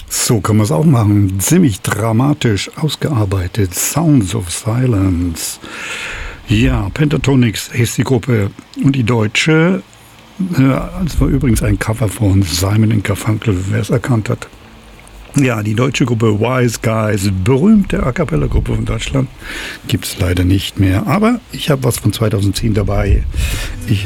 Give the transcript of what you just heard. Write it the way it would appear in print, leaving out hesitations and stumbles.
So kann man es auch machen. Ziemlich dramatisch ausgearbeitet. Sounds of Silence. Ja, Pentatonix ist die Gruppe. Und die deutsche, das war übrigens ein Cover von Simon & Garfunkel, wer es erkannt hat. Ja, die deutsche Gruppe Wise Guys, berühmte A Cappella-Gruppe von Deutschland, gibt es leider nicht mehr. Aber ich habe was von 2010 dabei. Ich